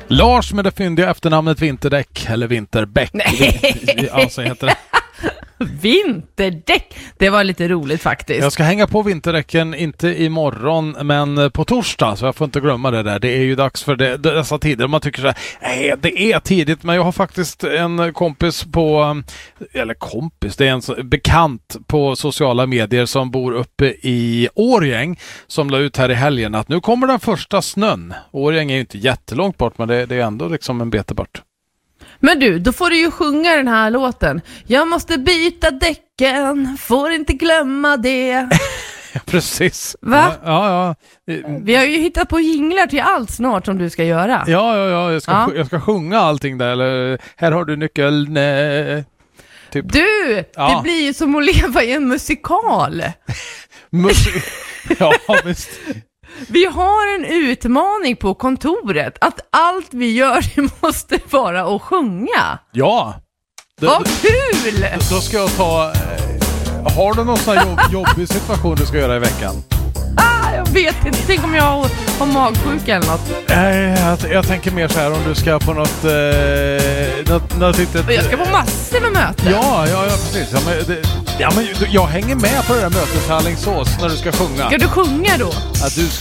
Lars med det fyndiga efternamnet Vinterdäck, eller Vinterbäck. Nej. Alltså heter det. Vinterdäck, det var lite roligt faktiskt. Jag ska hänga på vinterdäcken, inte imorgon men på torsdag, så jag får inte glömma det där. Det är ju dags för dessa tider. Man tycker så här, nej, det är tidigt, men jag har faktiskt en kompis det är en bekant på sociala medier som bor uppe i Årjäng, som la ut här i helgen att nu kommer den första snön. Årjäng är ju inte jättelångt bort, men det är ändå liksom en bete bort. Men du, då får du ju sjunga den här låten. Jag måste byta däcken, får inte glömma det. Ja, precis. Va? Ja. Vi har ju hittat på jinglar till allt snart som du ska göra. Ja, jag ska sjunga allting där. Eller, här har du nyckeln. Typ. Du, det blir ju som att leva i en musikal. Ja, visst. Vi har en utmaning på kontoret att allt vi gör måste vara att sjunga. Ja. Vad kul! Då ska jag ta... har du någon sån här jobbig situation du ska göra i veckan? Jag vet inte. Tänk om jag har magsjuka eller något. Jag tänker mer så här om du ska på något Jag ska på massor med möten. Ja, precis. Men jag hänger med på det där mötet i Alingsås när du ska sjunga. Ska du sjunga då? Ja, du